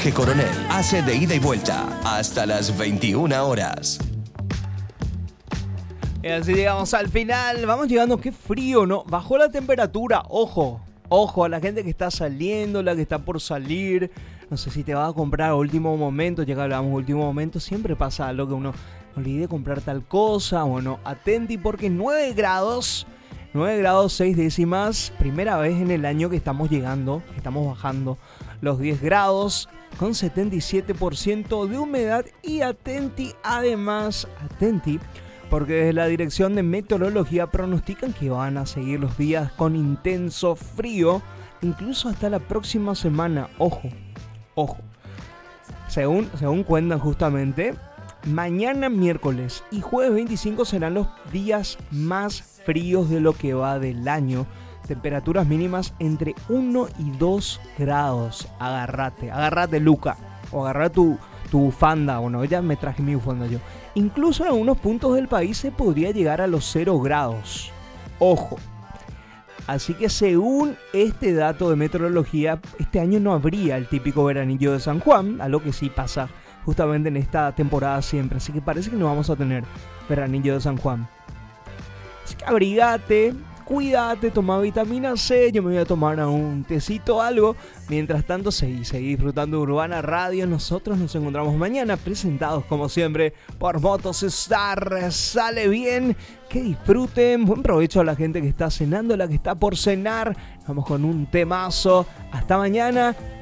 Jorge Coronel hace de ida y vuelta hasta las 21 horas. Y así llegamos al final. Vamos llegando, qué frío, ¿no? Bajó la temperatura, ojo. Ojo a la gente que está saliendo, la que está por salir. No sé si te vas a comprar a último momento. Ya que hablamos de último momento, siempre pasa algo que uno olvide comprar tal cosa. Bueno, atenti porque 9 grados 6 décimas. Primera vez en el año que estamos llegando, que estamos bajando los 10 grados. Con 77% de humedad. Y atenti, además, porque desde la Dirección de Meteorología pronostican que van a seguir los días con intenso frío, incluso hasta la próxima semana. Ojo. Según cuentan justamente, mañana miércoles y jueves 25 serán los días más fríos de lo que va del año. Temperaturas mínimas entre 1 y 2 grados. Agárrate Luca, o agarra tu bufanda. Bueno, ya me traje mi bufanda yo. Incluso en algunos puntos del país se podría llegar a los 0 grados. Ojo. Así que según este dato de meteorología, este año no habría el típico veranillo de San Juan, algo que sí pasa justamente en esta temporada siempre. Así que parece que no vamos a tener veranillo de San Juan. Así que abrigate, cuídate, toma vitamina C. Yo me voy a tomar un tecito o algo. Mientras tanto, seguí disfrutando de Urbana Radio. Nosotros nos encontramos mañana, presentados como siempre por Motos Star. Sale bien, que disfruten. Buen provecho a la gente que está cenando, la que está por cenar. Vamos con un temazo. Hasta mañana.